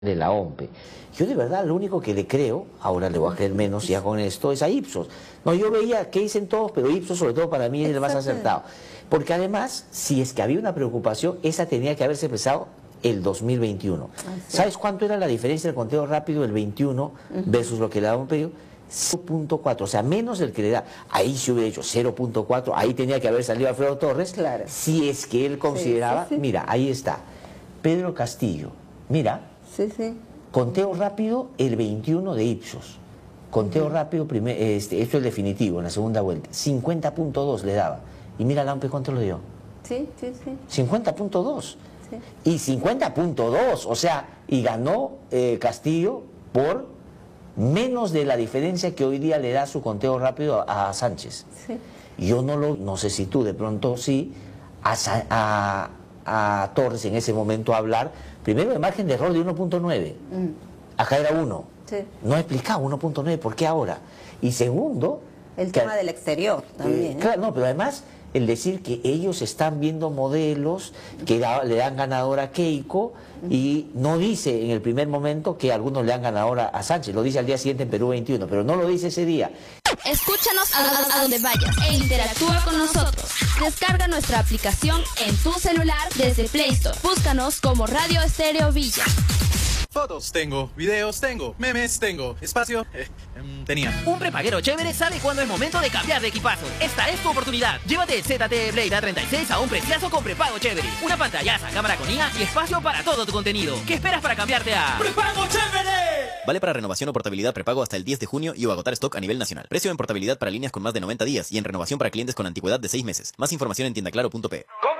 de la OMPE. Yo de verdad lo único que le creo, ahora le voy a creer menos ya con esto, es a Ipsos. No, yo veía que dicen todos, pero Ipsos sobre todo para mí es el más acertado. Porque además, si es que había una preocupación, esa tenía que haberse empezado el 2021. ¿Sabes cuánto era la diferencia del conteo rápido del 21 versus lo que le daba un pedido? 0.4, o sea, menos del que le da. Ahí se hubiera hecho 0.4, ahí tenía que haber salido Alfredo Torres, claro, si es que él consideraba, mira, ahí está, Pedro Castillo, mira, conteo rápido el 21 de Ipsos, conteo rápido, esto es definitivo, en la segunda vuelta, 50.2 le daba, y mira la OMPE cuánto lo dio. 50.2. Y 50.2, o sea, y ganó Castillo por menos de la diferencia que hoy día le da su conteo rápido a Sánchez. Yo no sé si tú de pronto sí, a Torres en ese momento hablar, primero de margen de error de 1.9, acá era 1, no ha explicado 1.9, ¿por qué ahora? Y segundo... El tema del exterior también. Claro, no, pero además el decir que ellos están viendo modelos que le dan ganador a Keiko y no dice en el primer momento que algunos le dan ganador a Sánchez, lo dice al día siguiente en Perú 21, pero no lo dice ese día. Escúchanos a donde vayas e interactúa con nosotros. Descarga nuestra aplicación en tu celular desde Play Store. Búscanos como Radio Estéreo Villa. Fotos tengo, videos tengo, memes tengo, espacio tenía. Un prepaguero chévere sabe cuándo es momento de cambiar de equipazo. Esta es tu oportunidad. Llévate el ZTE Blade A36 a un preciazo con prepago chévere. Una pantallaza, cámara con IA y espacio para todo tu contenido. ¿Qué esperas para cambiarte a ¡Prepago chévere! Vale para renovación o portabilidad prepago hasta el 10 de junio y o agotar stock a nivel nacional. Precio en portabilidad para líneas con más de 90 días y en renovación para clientes con antigüedad de 6 meses. Más información en tiendaclaro.pe.